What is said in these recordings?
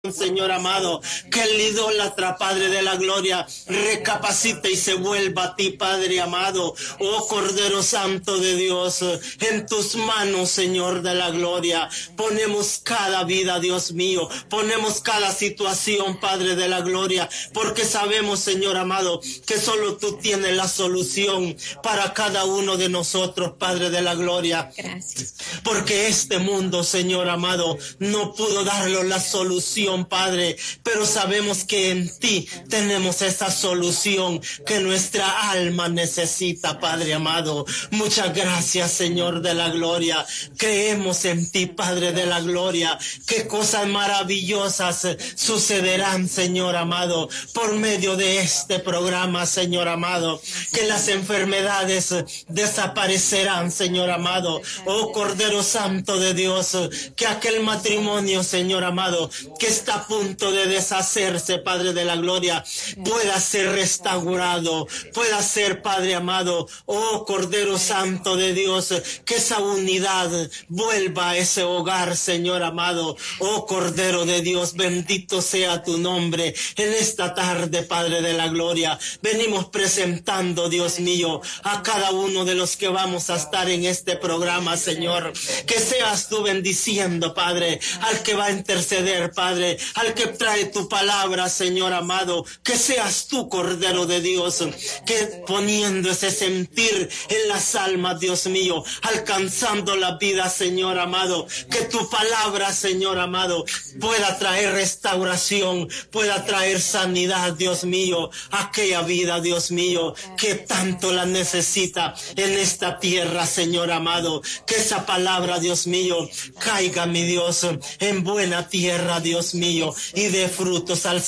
Señor amado, que el idólatra, Padre de la gloria, recapacite y se vuelva a ti, Padre amado. Oh Cordero Santo de Dios, en tus manos, Señor de la gloria, ponemos cada vida, Dios mío, ponemos cada situación, Padre de la gloria, porque sabemos, Señor amado, que solo tú tienes la solución para cada uno de nosotros, Padre de la gloria. Gracias. Porque este mundo, Señor amado, no pudo darnos la solución, Padre, pero sabemos que en ti tenemos esa solución que nuestra alma necesita, Padre amado. Muchas gracias, Señor de la gloria. Creemos en ti, Padre de la gloria. Qué cosas maravillosas sucederán, Señor amado, por medio de este programa, Señor amado. Que las enfermedades desaparecerán, Señor amado. Oh Cordero Santo de Dios, que aquel matrimonio, Señor amado, que está a punto de deshacerse, Padre de la gloria, pueda ser restaurado, pueda ser, Padre amado, oh Cordero Santo de Dios, que esa unidad vuelva a ese hogar, Señor amado. Oh Cordero de Dios, bendito sea tu nombre. En esta tarde, Padre de la gloria, venimos presentando, Dios mío, a cada uno de los que vamos a estar en este programa, Señor. Que seas tú bendiciendo, Padre, al que va a interceder, Padre, al que trae tu palabra, Señor amado. Que seas tú, Cordero de Dios, que poniendo ese sentir en las almas, Dios mío, alcanzando la vida, Señor amado. Que tu palabra, Señor amado, pueda traer restauración, pueda traer sanidad, Dios mío, aquella vida, Dios mío, que tanto la necesita en esta tierra, Señor amado. Que esa palabra, Dios mío, caiga, mi Dios, en buena tierra, Dios mío, y dé frutos al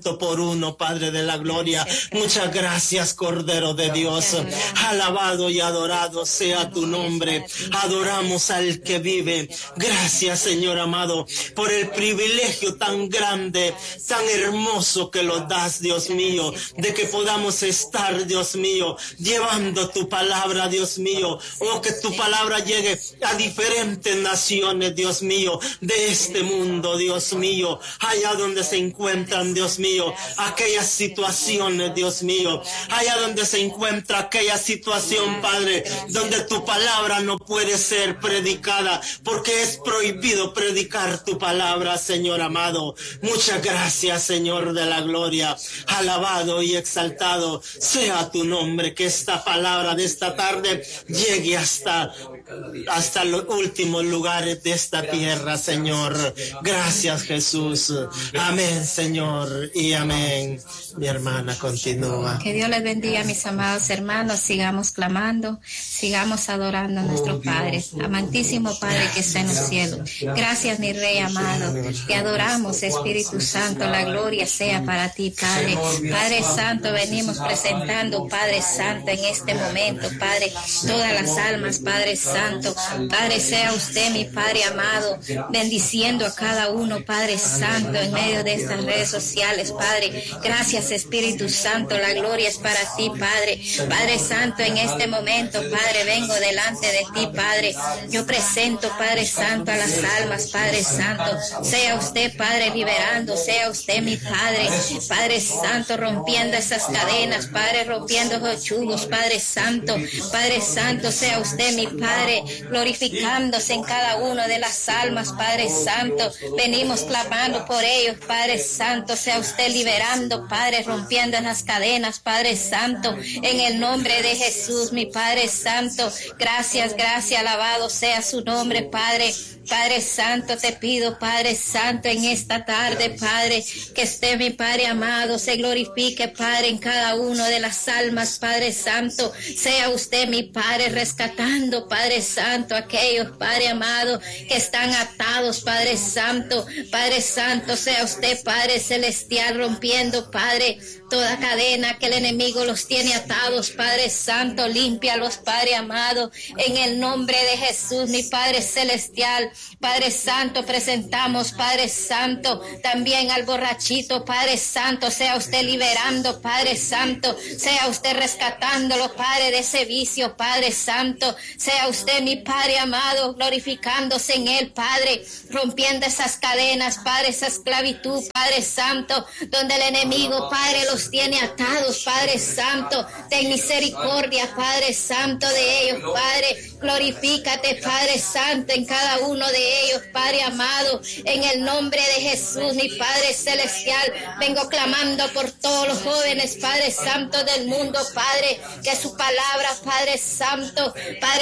100%, Padre de la gloria. Muchas gracias, Cordero de Dios. Alabado y adorado sea tu nombre. Adoramos al que vive. Gracias, Señor amado, por el privilegio tan grande, tan hermoso que lo das, Dios mío, de que podamos estar, Dios mío, llevando tu palabra, Dios mío. Oh, que tu palabra llegue a diferentes naciones, Dios mío, de este mundo, Dios mío, allá donde se encuentran, Dios mío, aquellas situaciones, Dios mío, allá donde se encuentra aquella situación, Padre, donde tu palabra no puede ser predicada, porque es prohibido predicar tu palabra, Señor amado. Muchas gracias, Señor de la gloria. Alabado y exaltado sea tu nombre. Que esta palabra de esta tarde llegue hasta los últimos lugares de esta tierra, Señor. Gracias, Jesús. Amén, Señor, y amén. Mi hermana continúa. Que Dios les bendiga, mis amados hermanos. Sigamos clamando, sigamos adorando a nuestro Padre, amantísimo Padre que está en los cielos. Gracias, mi Rey amado. Te adoramos, Espíritu Santo. La gloria sea para ti, Padre. Padre Santo, venimos presentando, Padre Santo, en este momento, Padre, todas las almas, Padre Santo. Padre, sea usted, mi Padre amado, bendiciendo a cada uno, Padre Santo, en medio de estas redes sociales, Padre. Gracias, Espíritu Santo. La gloria es para ti, Padre. Padre Santo, en este momento, Padre, vengo delante de ti, Padre. Yo presento, Padre Santo, a las almas, Padre Santo. Sea usted, Padre, liberando, sea usted, mi Padre. Padre Santo, rompiendo esas cadenas, Padre, rompiendo esos yugos, Padre Santo. Padre Santo, sea usted, mi Padre, glorificándose en cada una de las almas, Padre Santo. Venimos clamando por ellos, Padre Santo. Sea usted liberando, Padre, rompiendo esas cadenas, Padre Santo, en el nombre de Jesús, mi Padre Santo. Gracias, gracias, alabado sea su nombre, Padre. Padre Santo, te pido, Padre Santo, en esta tarde, Padre, que esté mi Padre amado, se glorifique, Padre, en cada una de las almas, Padre Santo. Sea usted, mi Padre, rescatando, Padre Santo, aquellos, Padre amado, que están atados, Padre Santo. Padre Santo, sea usted, Padre celestial, rompiendo, Padre, toda cadena que el enemigo los tiene atados, Padre Santo. Límpialos, Padre amado, en el nombre de Jesús, mi Padre celestial. Padre Santo, presentamos, Padre Santo, también al borrachito, Padre Santo. Sea usted liberando, Padre Santo. Sea usted rescatándolo, Padre, de ese vicio, Padre Santo. Sea usted usted, mi Padre amado, glorificándose en él, Padre, rompiendo esas cadenas, Padre, esa esclavitud, Padre Santo, donde el enemigo, Padre, los tiene atados, Padre Santo. Ten misericordia, Padre Santo, de ellos, Padre. Glorifícate, Padre Santo, en cada uno de ellos, Padre amado, en el nombre de Jesús, mi Padre celestial. Vengo clamando por todos los jóvenes, Padre Santo del mundo, Padre, que su palabra, Padre Santo,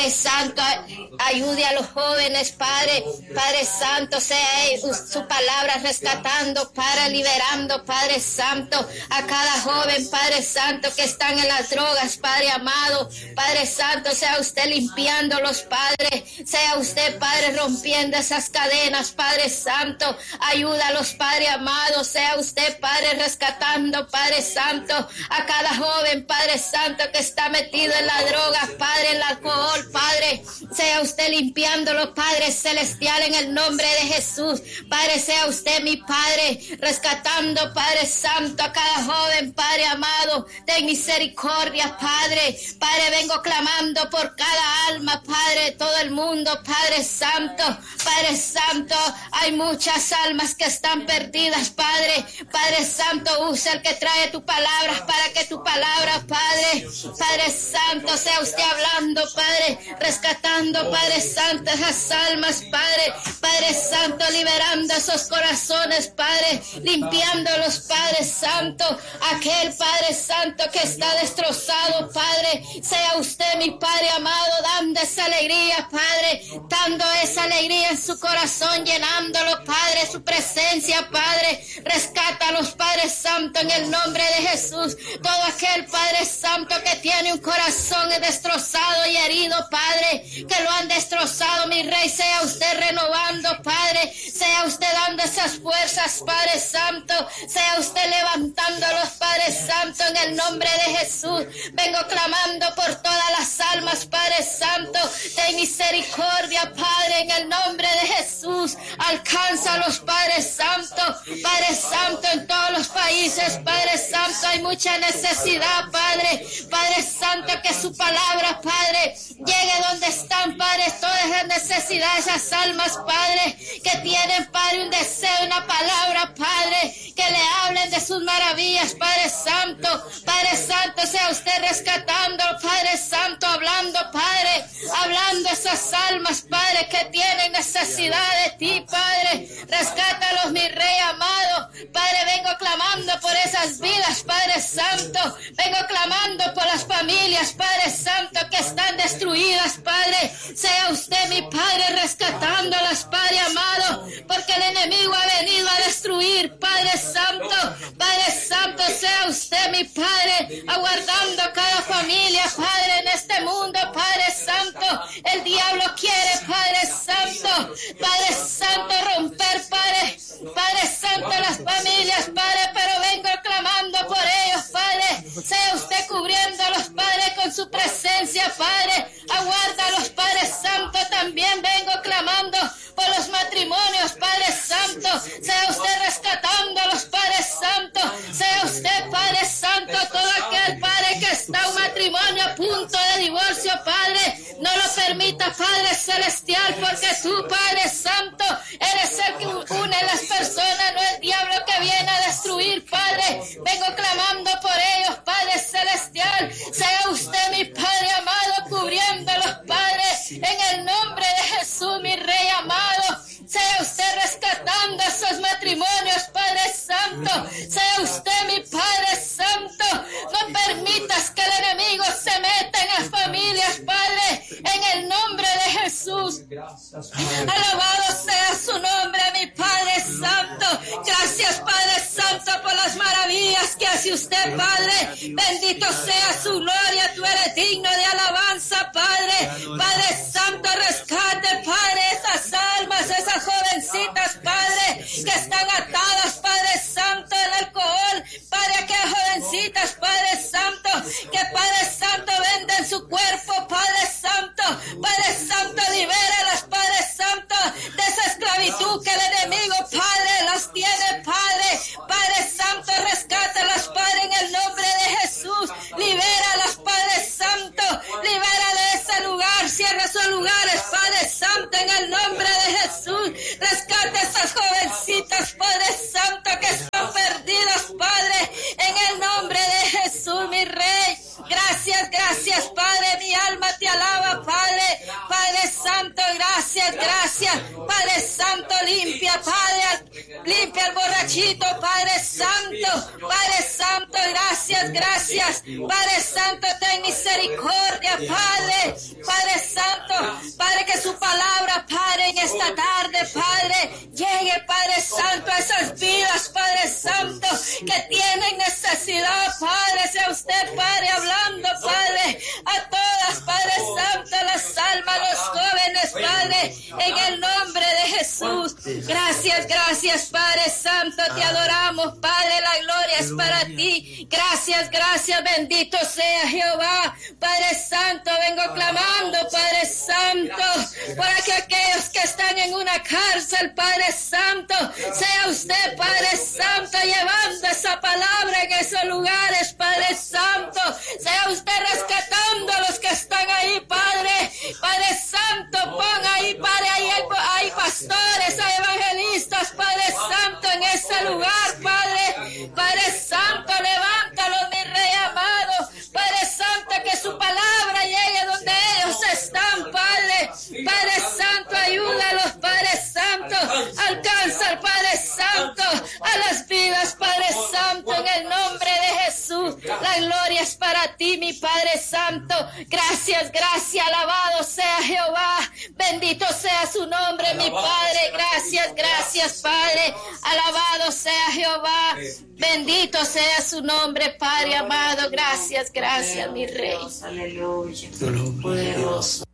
ayude a los jóvenes, Padre Santo, sea su palabra rescatando, Padre, liberando, Padre Santo, a cada joven, Padre Santo, que están en las drogas, Padre amado, Padre Santo, sea usted limpiándolos, Padre, sea usted, Padre, rompiendo esas cadenas, Padre Santo, ayúdalos, Padre amado, sea usted, Padre, rescatando, Padre Santo, a cada joven, Padre Santo, que está metido en la droga, Padre, en el alcohol, Padre, sea usted limpiándolo, Padre celestial, en el nombre de Jesús, Padre, sea usted, mi Padre, rescatando, Padre Santo, a cada joven, Padre amado, ten misericordia, Padre, vengo clamando por cada alma, Padre, todo el mundo, Padre Santo, hay muchas almas que están perdidas, Padre Santo, usa el que trae tu palabra para que tu palabra, Padre Santo, sea usted hablando, Padre, rescatando, Padre Santo, esas almas, Padre Santo, liberando esos corazones, Padre, limpiándolos, Padre Santo, aquel Padre Santo que está destrozado, Padre, sea usted, mi Padre amado, dando esa alegría, Padre, dando esa alegría en su corazón, llenándolo, Padre, su presencia, Padre, rescátalos, Padre Santo, en el nombre de Jesús, todo aquel Padre Santo que tiene un corazón destrozado y herido, Padre, que lo han destrozado, mi Rey, sea usted renovando, Padre, sea usted dando esas fuerzas, Padre Santo, sea usted levantándolos, Padre Santo, en el nombre de Jesús, vengo clamando por todas las almas, Padre Santo, ten misericordia, Padre, en el nombre de Jesús, alcánzalos, Padre Santo, en todos los países, Padre Santo, hay mucha necesidad, Padre Santo, que su palabra, Padre, llegue donde están, Padre, todas las necesidades, esas almas, Padre, que tienen, Padre, un deseo, una palabra, Padre, que le hablen de sus maravillas, Padre Santo, sea usted rescatando, Padre Santo, hablando, Padre, hablando esas almas, Padre, que tienen necesidad de ti, Padre, rescátalos, mi Rey amado, Padre, vengo clamando por esas vidas, Padre Santo, vengo clamando por las familias, Padre Santo, que están destruidas, Padre, sea usted, mi Padre, rescatándolas, Padre amado, porque el enemigo ha venido a destruir, Padre Santo, sea usted, mi Padre, aguardando cada familia, Padre, en este mundo, Padre Santo, el diablo quiere, Padre Santo, romper, Padre Santo, las familias, Padre, pero vengo clamando por ellos, Padre, sea usted cubriéndolos, Padre, con su presencia, Padre, aguárdalos, Padre Santo, también vengo clamando por los matrimonios, Padre Santo, sea usted rescatándolos, Padre Santo, sea usted, Padre Santo, todo aquel, Padre, que está un matrimonio a punto de divorcio, Padre, no lo permita, Padre Celestial, porque tú, Padre Santo, eres el que une las personas, no el diablo que viene a destruir, Padre, vengo clamando por ellos, Padre Celestial, sea usted, mi Padre amado, cubriéndolos, Padre, en el nombre de Jesús, mi Rey amado, sea usted rescatando esos matrimonios, Padre Santo, sea usted, mi Padre Santo, no permitas que el enemigo se meta en las familias, Padre, en el nombre de Jesús. Alabado sea su nombre, mi Padre Santo. Gracias, Padre Santo, por las maravillas que hace usted, Padre. Bendito sea su gloria, tú eres digno de alabanza, Padre. Padre Santo, rescate, Padre, esas almas, esas jovencitas, Padre, que están atadas, Padre Santo, el alcohol, Padre, que jovencitas, Padre Santo, que Padre Santo venden su cuerpo, Padre Santo, libéralas, Padre Santo, de esa esclavitud que el enemigo, Padre, las tiene, Padre Santo, rescátalas, Padre, en el nombre de Jesús, libéralas, Padre Santo, libera de ese lugar, cierra su lugar, limpia, Padre, limpia al borrachito, Padre Santo, gracias, gracias, Padre Santo, ten misericordia, Padre, Padre Santo, Padre, que su palabra, Padre, en esta tarde, Padre, llegue, Padre Santo, a esas vidas, Padre Santo, que tienen necesidad, Padre, sea usted, Padre, hablando, Padre, a todas, Padre Santo, las almas, los jóvenes, Padre, en el nombre de Jesús. Gracias, gracias, Padre Santo, te adoramos, Padre, la gloria es para ti. Gracias, gracias, bendito sea Jehová. Padre Santo, vengo clamando, Padre Santo, para que aquellos que están en una cárcel, Padre Santo, sea usted, Padre Santo, llevando esa palabra en esos lugares, Padre Santo, sea usted rescatando a los que están ahí, Padre, Padre Santo, ponga ahí, Padre, ahí hay pastores, hay evangelistas, Padre Santo, en ese lugar, Padre, Padre Santo, levántalos, mi Rey amado, Padre Santo, que su palabra llegue donde ellos están, Padre, Padre Santo, ayúdalos, Padre Santo, alcanza al Padre Santo, a las vidas, Padre Santo, en el nombre de Jesús. La gloria es para ti, mi Padre Santo. Gracias, gracias, alabado sea Jehová, bendito sea su nombre, mi Padre. Gracias, gracias, Padre, alabado sea Jehová, bendito sea su nombre, Padre amado. Gracias, gracias, mi Rey. Aleluya. Poderoso.